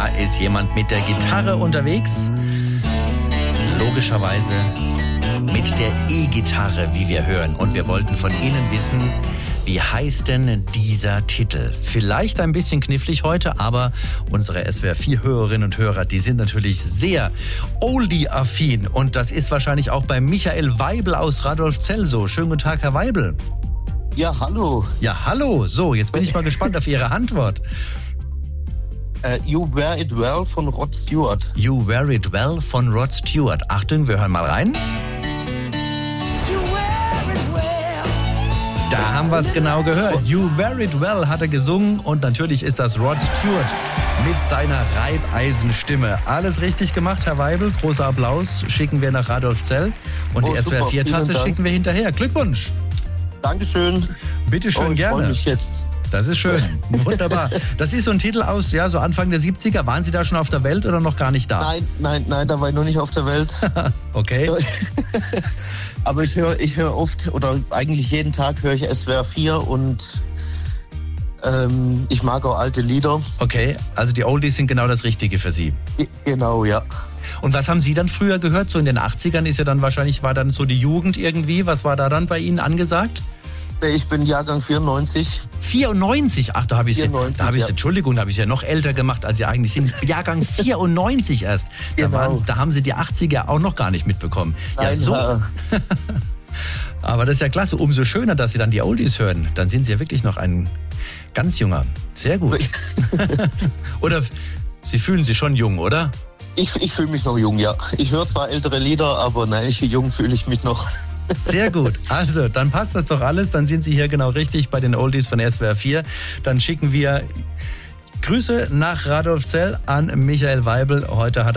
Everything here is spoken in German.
Da ist jemand mit der Gitarre unterwegs. Logischerweise mit der E-Gitarre, wie wir hören. Und wir wollten von Ihnen wissen, wie heißt denn dieser Titel? Vielleicht ein bisschen knifflig heute, aber unsere SWR4-Hörerinnen und Hörer, die sind natürlich sehr Oldie-affin. Und das ist wahrscheinlich auch bei Michael Weibel aus Radolfzell so. Schönen guten Tag, Herr Weibel. Ja, hallo. Ja, hallo. So, jetzt bin ich mal gespannt auf Ihre Antwort. You Wear It Well von Rod Stewart. You Wear It Well von Rod Stewart. Achtung, wir hören mal rein. Da haben wir es genau gehört. You Wear It Well hat er gesungen und natürlich ist das Rod Stewart mit seiner Reibeisenstimme. Alles richtig gemacht, Herr Weibel. Großer Applaus schicken wir nach Radolfzell und die SWR4-Tasse schicken wir hinterher. Glückwunsch. Dankeschön. Bitte schön, gerne. Ich freue mich jetzt. Das ist schön. Wunderbar. Das ist so ein Titel aus, ja, so Anfang der 70er. Waren Sie da schon auf der Welt oder noch gar nicht da? Nein, da war ich noch nicht auf der Welt. Okay. Aber ich höre oft, oder eigentlich jeden Tag höre ich SWR 4 und ich mag auch alte Lieder. Okay, also die Oldies sind genau das Richtige für Sie. Genau, ja. Und was haben Sie dann früher gehört? So in den 80ern ist ja dann wahrscheinlich, war dann so die Jugend irgendwie. Was war da dann bei Ihnen angesagt? Ich bin Jahrgang 94. 94? Ach, da habe ich Entschuldigung, da habe ich ja noch älter gemacht, als Sie eigentlich sind. Jahrgang 94 erst. Genau. Da haben Sie die 80er auch noch gar nicht mitbekommen. Nein, ja, so. Aber das ist ja klasse. Umso schöner, dass Sie dann die Oldies hören. Dann sind Sie ja wirklich noch ein ganz junger. Sehr gut. Oder Sie fühlen sich schon jung, oder? Ich fühle mich noch jung, ja. Ich höre zwar ältere Lieder, aber nein, jung fühle ich mich noch. Sehr gut. Also, dann passt das doch alles. Dann sind Sie hier genau richtig bei den Oldies von SWR 4. Dann schicken wir Grüße nach Radolfzell an Michael Weibel. Heute hat